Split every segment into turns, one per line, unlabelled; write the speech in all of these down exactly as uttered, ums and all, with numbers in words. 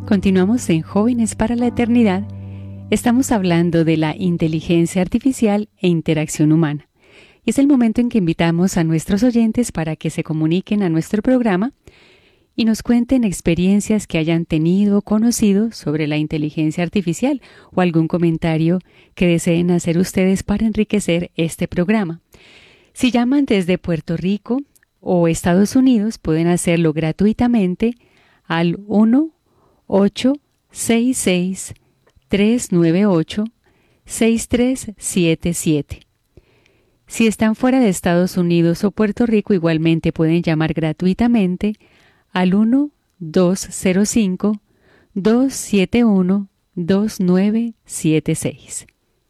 Continuamos en Jóvenes para la Eternidad. Estamos hablando de la inteligencia artificial e interacción humana. Y es el momento en que invitamos a nuestros oyentes para que se comuniquen a nuestro programa y nos cuenten experiencias que hayan tenido o conocido sobre la inteligencia artificial o algún comentario que deseen hacer ustedes para enriquecer este programa. Si llaman desde Puerto Rico o Estados Unidos, pueden hacerlo gratuitamente al uno ocho seis seis tres nueve ocho seis tres siete siete. Si están fuera de Estados Unidos o Puerto Rico, igualmente pueden llamar gratuitamente al uno dos cero cinco dos siete uno dos nueve siete seis.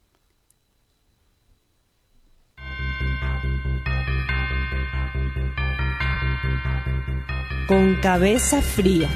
Con cabeza fría.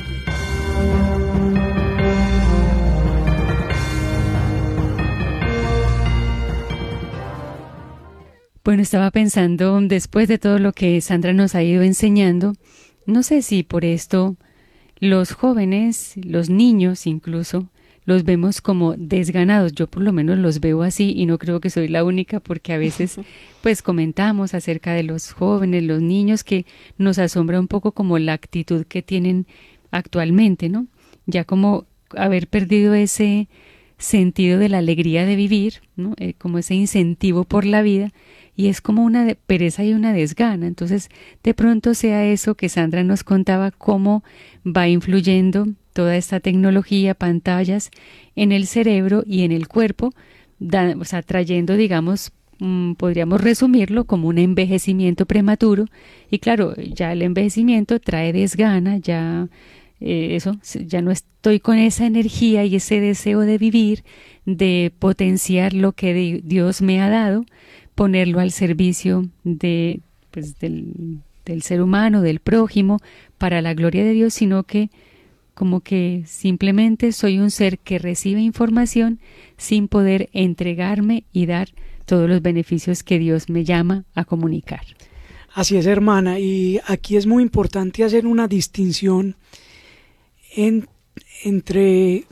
Bueno, estaba pensando, después de todo lo que Sandra nos ha ido enseñando, no sé si por esto los jóvenes, los niños incluso, los vemos como desganados. Yo por lo menos los veo así y no creo que soy la única, porque a veces pues comentamos acerca de los jóvenes, los niños, que nos asombra un poco como la actitud que tienen actualmente, ¿no? Ya como haber perdido ese sentido de la alegría de vivir, ¿no? Eh, como ese incentivo por la vida. Y es como una de pereza y una desgana. Entonces, de pronto sea eso que Sandra nos contaba, cómo va influyendo toda esta tecnología, pantallas, en el cerebro y en el cuerpo, da, o sea, trayendo, digamos, mmm, podríamos resumirlo como un envejecimiento prematuro. Y claro, ya el envejecimiento trae desgana, ya eh, eso, ya no estoy con esa energía y ese deseo de vivir, de potenciar lo que Dios me ha dado, ponerlo al servicio de, pues, del, del ser humano, del prójimo, para la gloria de Dios, sino que como que simplemente soy un ser que recibe información sin poder entregarme y dar todos los beneficios que Dios me llama a comunicar.
Así es, hermana, y aquí es muy importante hacer una distinción en, entre,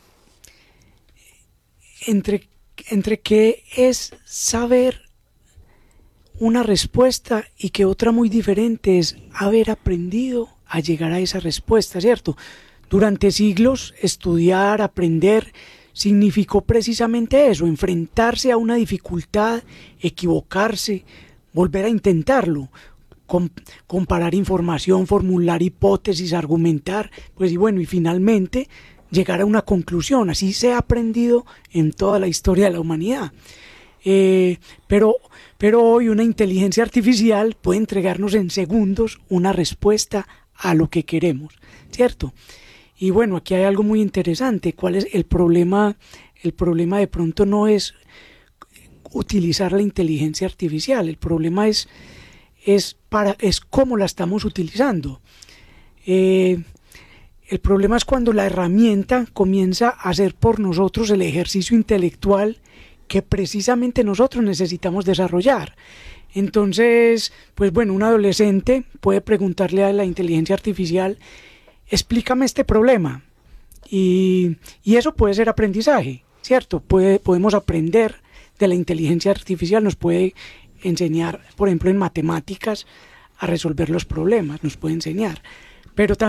entre, entre qué es saber una respuesta y que otra muy diferente es haber aprendido a llegar a esa respuesta, ¿cierto? Durante siglos, estudiar, aprender, significó precisamente eso, enfrentarse a una dificultad, equivocarse, volver a intentarlo, com- comparar información, formular hipótesis, argumentar, pues y bueno, y finalmente llegar a una conclusión. Así se ha aprendido en toda la historia de la humanidad. Eh, pero, pero hoy una inteligencia artificial puede entregarnos en segundos una respuesta a lo que queremos, ¿cierto? Y bueno, aquí hay algo muy interesante. ¿Cuál es el problema? El problema de pronto no es utilizar la inteligencia artificial, el problema es, es, para, es cómo la estamos utilizando. Eh, el problema es cuando la herramienta comienza a hacer por nosotros el ejercicio intelectual que precisamente nosotros necesitamos desarrollar. Entonces, pues bueno, un adolescente puede preguntarle a la inteligencia artificial, explícame este problema, y, y eso puede ser aprendizaje, ¿cierto? Puede, podemos aprender de la inteligencia artificial, nos puede enseñar, por ejemplo, en matemáticas, a resolver los problemas, nos puede enseñar, pero también